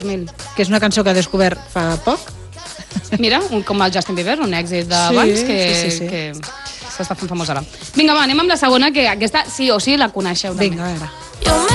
que és una cançó que ha descobert fa poc. Mira, com el Justin Bieber, un èxit d'abans que s'està fent famós ara. Vinga, va, anem amb la segona, que aquesta sí o sí la coneixeu. Vinga, a veure.